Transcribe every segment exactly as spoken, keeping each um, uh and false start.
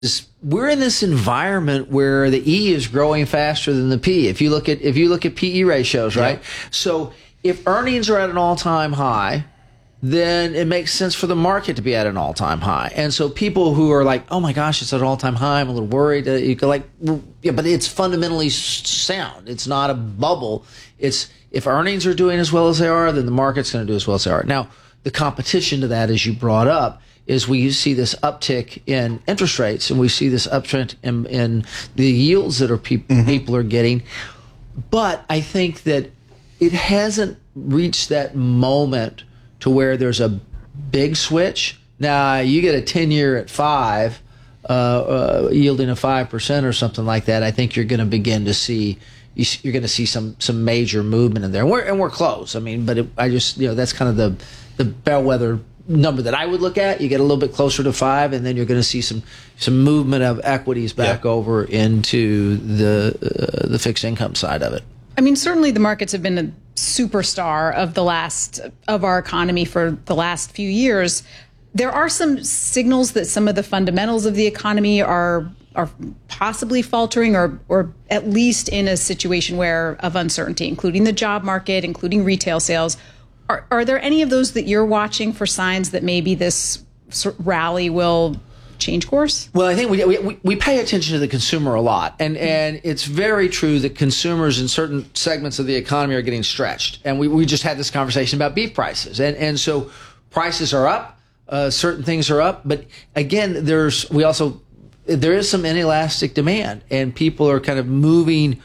this, we're in this environment where the E is growing faster than the P. If you look at if you look at P E ratios, right? Yeah. So if earnings are at an all-time high, then it makes sense for the market to be at an all-time high. And so people who are like, oh my gosh, it's at an all-time high, I'm a little worried. Uh, you go like, yeah, but it's fundamentally sound. It's not a bubble. It's if earnings are doing as well as they are, then the market's going to do as well as they are. Now, the competition to that, as you brought up, is we see this uptick in interest rates, and we see this uptrend in, in the yields that are pe- mm-hmm. people are getting. But I think that it hasn't reached that moment to where there's a big switch. Now, you get a ten-year at five, uh, uh, yielding a five percent or something like that, I think you're going to begin to see you're going to see some some major movement in there. And we're, and we're close. I mean, but it, I just, you know, that's kind of the, the bellwether number that I would look at. You get a little bit closer to five, and then you're going to see some some movement of equities back yeah. over into the uh, the fixed income side of it. I mean, certainly the markets have been a superstar of the last of our economy for the last few years. There are some signals that some of the fundamentals of the economy are are possibly faltering, or or at least in a situation where of uncertainty, including the job market, including retail sales. Are, are there any of those that you're watching for signs that maybe this rally will change course? Well, I think we, we we pay attention to the consumer a lot, and and it's very true that consumers in certain segments of the economy are getting stretched. And we, we just had this conversation about beef prices, and and so prices are up, uh, certain things are up, but again, there's we also there is some inelastic demand, and people are kind of moving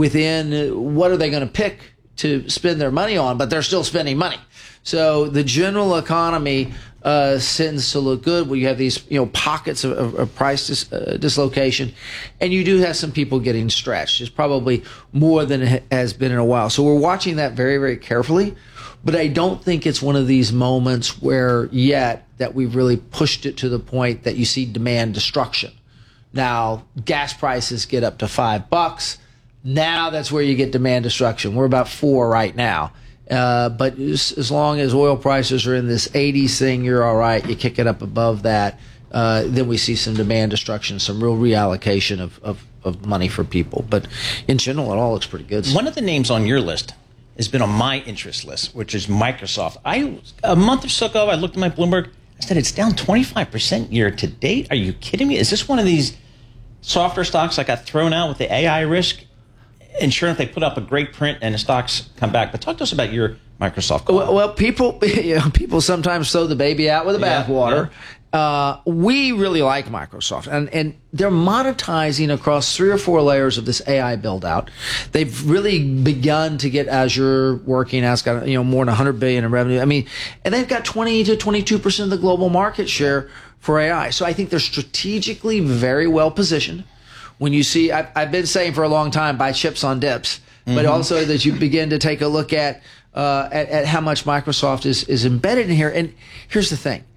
within what are they going to pick to spend their money on, but they're still spending money. So the general economy uh, tends to look good. We have these, you know, pockets of, of, of price dis, uh, dislocation, and you do have some people getting stretched. It's probably more than it has been in a while. So we're watching that very, very carefully. But I don't think it's one of these moments where yet that we've really pushed it to the point that you see demand destruction. Now, gas prices get up to five bucks. Now that's where you get demand destruction. We're about four right now. Uh, but as, as long as oil prices are in this eighties thing, you're all right. You kick it up above that, uh, then we see some demand destruction, some real reallocation of, of, of money for people. But in general, it all looks pretty good. One of the names on your list has been on my interest list, which is Microsoft. I a month or so ago, I looked at my Bloomberg. I said it's down twenty-five percent year to date. Are you kidding me? Is this one of these software stocks that got thrown out with the A I risk? And sure enough, they put up a great print and the stocks come back. But talk to us about your Microsoft. Well, well, people you know, people sometimes throw the baby out with the yeah, bathwater. Yeah. Uh, we really like Microsoft, and, and they're monetizing across three or four layers of this A I build out. They've really begun to get Azure working. It's got, you know, more than one hundred billion dollars in revenue. I mean, and they've got twenty to twenty-two percent of the global market share for A I. So I think they're strategically very well positioned. When you see, I've, I've been saying for a long time, buy chips on dips, mm-hmm. but also that you begin to take a look at, uh, at at how much Microsoft is is embedded in here. And here's the thing: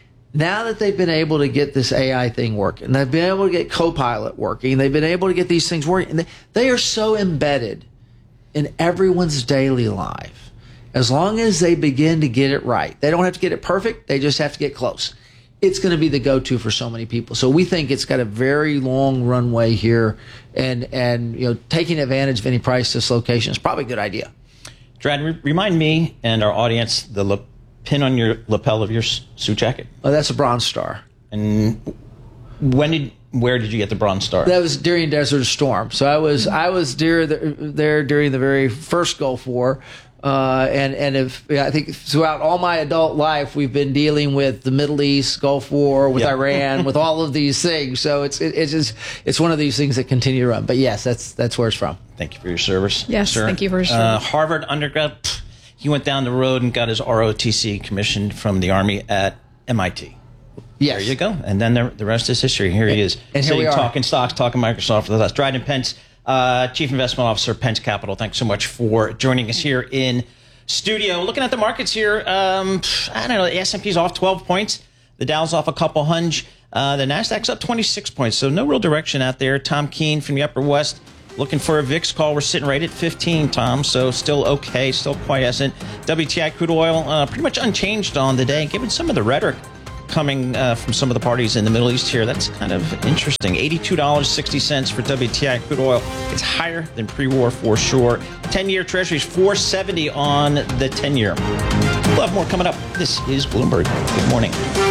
now that they've been able to get this A I thing working, they've been able to get Copilot working, they've been able to get these things working, and they, they are so embedded in everyone's daily life. As long as they begin to get it right, they don't have to get it perfect; they just have to get close. It's going to be the go-to for so many people. So we think it's got a very long runway here, and and you know, taking advantage of any price dislocation is probably a good idea. Drad, re- remind me and our audience the la- pin on your lapel of your suit jacket. Oh, that's a Bronze Star. And when did, where did you get the Bronze Star? That was during Desert Storm. So I was I was there there during the very first Gulf War. Uh, and and if I think throughout all my adult life, we've been dealing with the Middle East, Gulf War, with yep. Iran, with all of these things. So it's it, it's just it's one of these things that continue to run. But yes, that's that's where it's from. Thank you for your service. Yes, sir. Thank you for your service. Uh, Harvard undergrad. Pff, he went down the road and got his R O T C commission from the Army at M I T. Yes. There you go. And then the, the rest is history. Here he is. And here so we you're are. Talking stocks, talking Microsoft with us. Dryden Pence, uh, Chief Investment Officer, Pence Capital. Thanks so much for joining us here in studio. Looking at the markets here, um, I don't know, the S and P's off twelve points. The Dow's off a couple hunch. Uh, the NASDAQ's up twenty-six points, so no real direction out there. Tom Keene from the Upper West looking for a V I X call. We're sitting right at fifteen, Tom, so still okay, still quiescent. W T I crude oil uh, pretty much unchanged on the day, given some of the rhetoric coming uh, from some of the parties in the Middle East here. That's kind of interesting. eighty-two dollars and sixty cents for W T I crude oil. It's higher than pre-war for sure. ten-year Treasuries, four seventy on the ten-year. We'll have more coming up. This is Bloomberg. Good morning.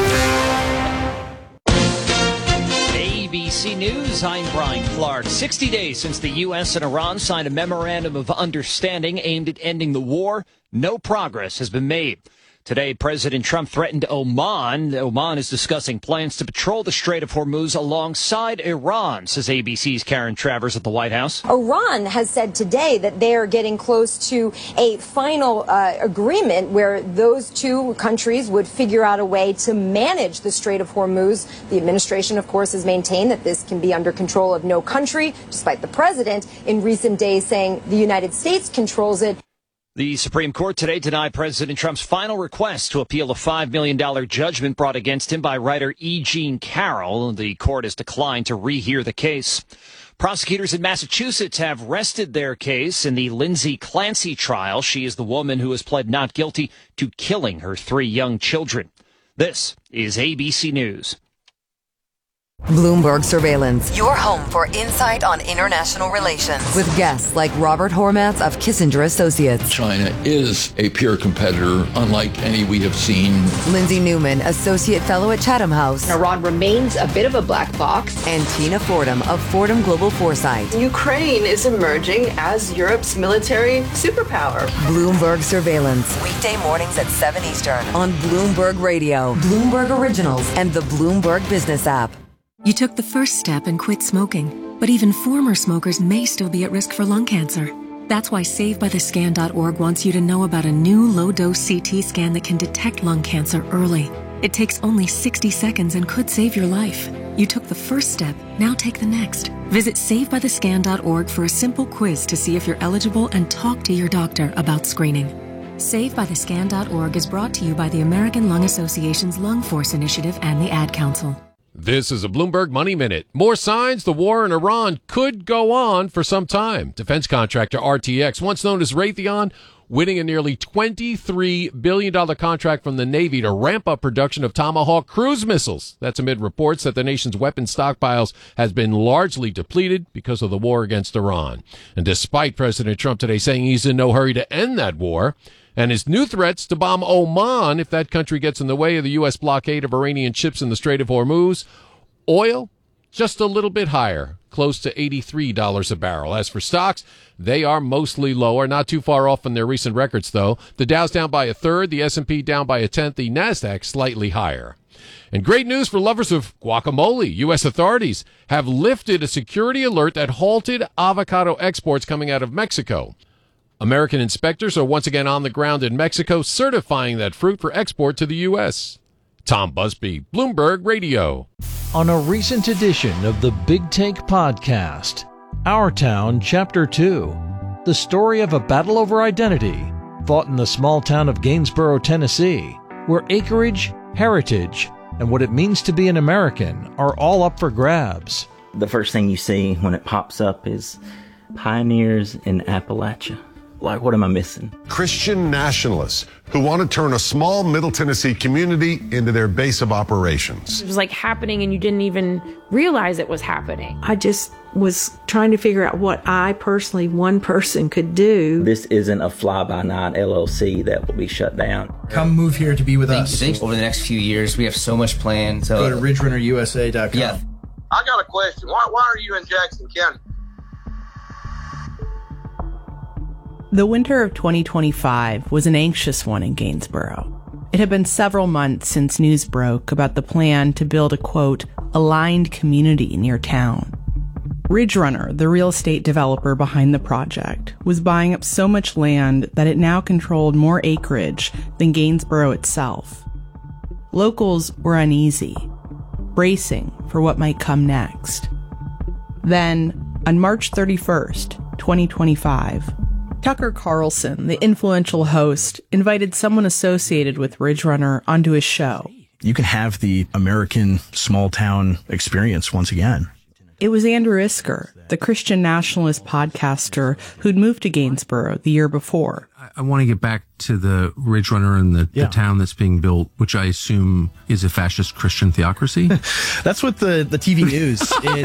A B C News, I'm Brian Clark. sixty days since the U S and Iran signed a memorandum of understanding aimed at ending the war. No progress has been made. Today, President Trump threatened Oman. Oman is discussing plans to patrol the Strait of Hormuz alongside Iran, says A B C's Karen Travers at the White House. Iran has said today that they are getting close to a final uh, agreement where those two countries would figure out a way to manage the Strait of Hormuz. The administration, of course, has maintained that this can be under control of no country, despite the president in recent days saying the United States controls it. The Supreme Court today denied President Trump's final request to appeal a five million dollars judgment brought against him by writer E. Jean Carroll. The court has declined to rehear the case. Prosecutors in Massachusetts have rested their case in the Lindsay Clancy trial. She is the woman who has pled not guilty to killing her three young children. This is A B C News. Bloomberg Surveillance, your home for insight on international relations. With guests like Robert Hormats of Kissinger Associates. China is a peer competitor, unlike any we have seen. Lindsay Newman, Associate Fellow at Chatham House. Iran remains a bit of a black box. And Tina Fordham of Fordham Global Foresight. Ukraine is emerging as Europe's military superpower. Bloomberg Surveillance, weekday mornings at seven Eastern on Bloomberg Radio, Bloomberg Originals, and the Bloomberg Business app. You took the first step and quit smoking, but even former smokers may still be at risk for lung cancer. That's why Save By The Scan dot org wants you to know about a new low-dose C T scan that can detect lung cancer early. It takes only sixty seconds and could save your life. You took the first step, now take the next. Visit Save By The Scan dot org for a simple quiz to see if you're eligible and talk to your doctor about screening. Save By The Scan dot org is brought to you by the American Lung Association's Lung Force Initiative and the Ad Council. This is a Bloomberg Money Minute. More signs the war in Iran could go on for some time. Defense contractor R T X, once known as Raytheon, winning a nearly twenty-three billion dollars contract from the Navy to ramp up production of Tomahawk cruise missiles. That's amid reports that the nation's weapons stockpiles has been largely depleted because of the war against Iran. And despite President Trump today saying he's in no hurry to end that war, and his new threats to bomb Oman if that country gets in the way of the U S blockade of Iranian ships in the Strait of Hormuz, oil just a little bit higher, close to eighty-three dollars a barrel. As for stocks, they are mostly lower, not too far off from their recent records, though. The Dow's down by a third, the S and P down by a tenth, the NASDAQ slightly higher. And great news for lovers of guacamole. U S authorities have lifted a security alert that halted avocado exports coming out of Mexico. American inspectors are once again on the ground in Mexico, certifying that fruit for export to the U S. Tom Busby, Bloomberg Radio. On a recent edition of the Big Take podcast, Our Town, Chapter two, the story of a battle over identity fought in the small town of Gainesboro, Tennessee, where acreage, heritage, and what it means to be an American are all up for grabs. The first thing you see when it pops up is Pioneers in Appalachia. Like, what am I missing? Christian nationalists who want to turn a small Middle Tennessee community into their base of operations. It was like happening and you didn't even realize it was happening. I just was trying to figure out what I personally, one person, could do. This isn't a fly-by-night L L C that will be shut down. Come move here to be with Thank us. You. Over the next few years, we have so much planned. So go to ridge runner U S A dot com. Yeah. I got a question. Why, why are you in Jackson County? The winter of twenty twenty-five was an anxious one in Gainesboro. It had been several months since news broke about the plan to build a, quote, aligned community near town. Ridge Runner, the real estate developer behind the project, was buying up so much land that it now controlled more acreage than Gainesboro itself. Locals were uneasy, bracing for what might come next. Then, on March thirty-first, twenty twenty-five, Tucker Carlson, the influential host, invited someone associated with Ridge Runner onto his show. You can have the American small town experience once again. It was Andrew Isker, the Christian nationalist podcaster who'd moved to Gainsborough the year before. I want to get back to the Ridge Runner and the, yeah. the town that's being built, which I assume is a fascist Christian theocracy. That's what the, the T V news is.